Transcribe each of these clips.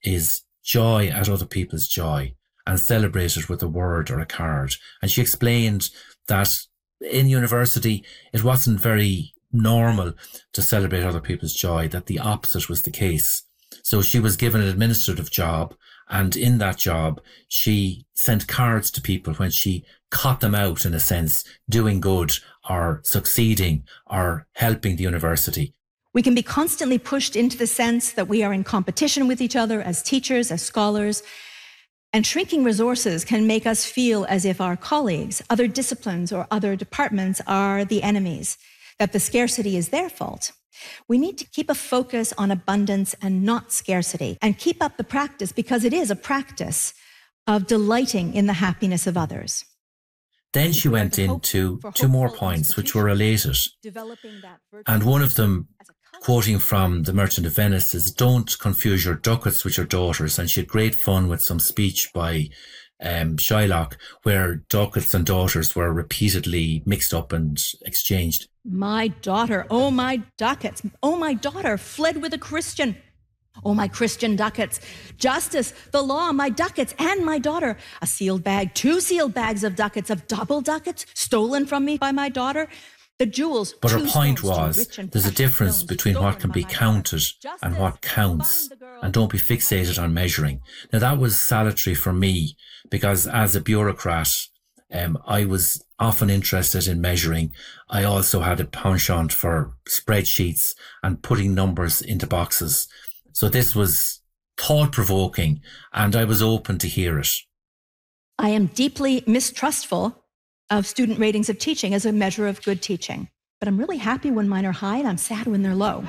is joy at other people's joy and celebrate it with a word or a card. And she explained that in university, it wasn't very normal to celebrate other people's joy, that the opposite was the case. So she was given an administrative job, and in that job, she sent cards to people when she caught them out, in a sense, doing good or succeeding or helping the university. We can be constantly pushed into the sense that we are in competition with each other as teachers, as scholars, and shrinking resources can make us feel as if our colleagues, other disciplines or other departments are the enemies, that the scarcity is their fault. We need to keep a focus on abundance and not scarcity, and keep up the practice, because it is a practice of delighting in the happiness of others. Then she went into two more points which were related. And one of them, quoting from The Merchant of Venice, is don't confuse your ducats with your daughters. And she had great fun with some speech by Shylock, where ducats and daughters were repeatedly mixed up and exchanged. My daughter, oh my ducats, oh my daughter, fled with a Christian. Oh, my Christian ducats, justice, the law, my ducats, and my daughter. A sealed bag, 2 sealed bags of ducats, of double ducats, stolen from me by my daughter. The jewels. But her point was, there's a difference between what can be counted and what counts, and don't be fixated on measuring. Now, that was salutary for me, because as a bureaucrat, I was often interested in measuring. I also had a penchant for spreadsheets and putting numbers into boxes. So this was thought-provoking, and I was open to hear it. I am deeply mistrustful of student ratings of teaching as a measure of good teaching, but I'm really happy when mine are high and I'm sad when they're low.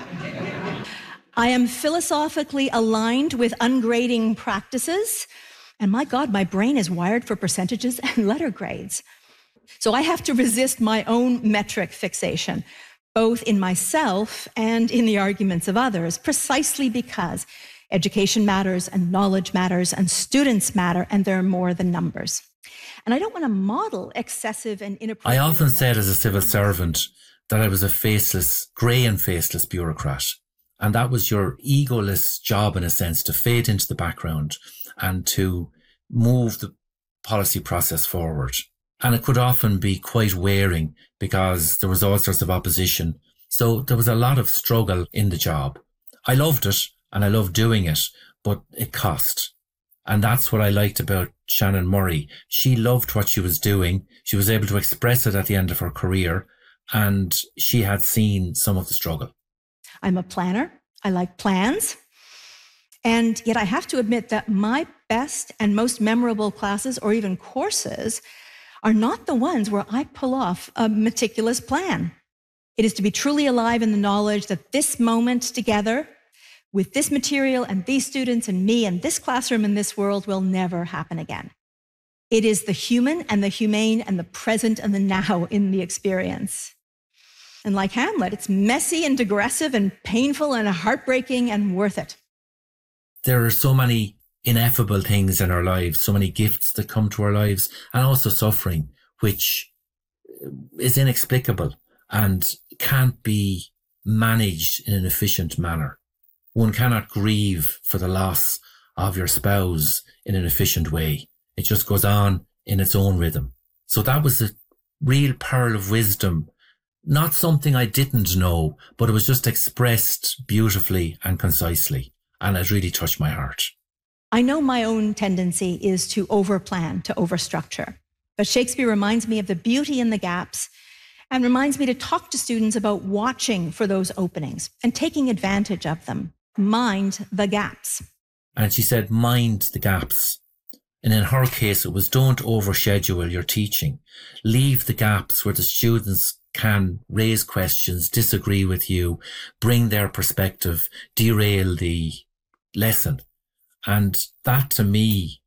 I am philosophically aligned with ungrading practices, and my God, my brain is wired for percentages and letter grades. So I have to resist my own metric fixation, both in myself and in the arguments of others, precisely because education matters and knowledge matters and students matter, and they're more than numbers. And I don't want to model excessive and inappropriate... I often said as a civil servant that I was a faceless, grey and faceless bureaucrat. And that was your egoless job, in a sense, to fade into the background and to move the policy process forward. And it could often be quite wearing because there was all sorts of opposition. So there was a lot of struggle in the job. I loved it and I loved doing it, but it cost. And that's what I liked about Shannon Murray. She loved what she was doing. She was able to express it at the end of her career, and she had seen some of the struggle. I'm a planner. I like plans. And yet I have to admit that my best and most memorable classes or even courses are not the ones where I pull off a meticulous plan. It is to be truly alive in the knowledge that this moment together with this material and these students and me and this classroom and this world will never happen again. It is the human and the humane and the present and the now in the experience. And like Hamlet, it's messy and digressive and painful and heartbreaking and worth it. There are so many ineffable things in our lives, so many gifts that come to our lives, and also suffering, which is inexplicable and can't be managed in an efficient manner. One cannot grieve for the loss of your spouse in an efficient way. It just goes on in its own rhythm. So that was a real pearl of wisdom. Not something I didn't know, but it was just expressed beautifully and concisely. And it really touched my heart. I know my own tendency is to overplan, to overstructure. But Shakespeare reminds me of the beauty in the gaps and reminds me to talk to students about watching for those openings and taking advantage of them. Mind the gaps. And she said, mind the gaps. And in her case, it was don't overschedule your teaching. Leave the gaps where the students can raise questions, disagree with you, bring their perspective, derail the lesson. And that to me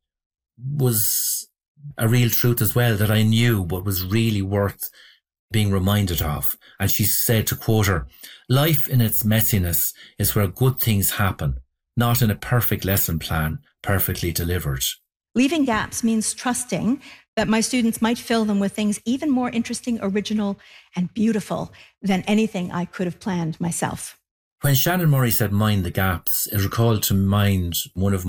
was a real truth as well, that I knew what was really worth being reminded of. And she said, to quote her, life in its messiness is where good things happen, not in a perfect lesson plan, perfectly delivered. Leaving gaps means trusting that my students might fill them with things even more interesting, original, and beautiful than anything I could have planned myself. When Shannon Murray said mind the gaps, it recalled to mind one of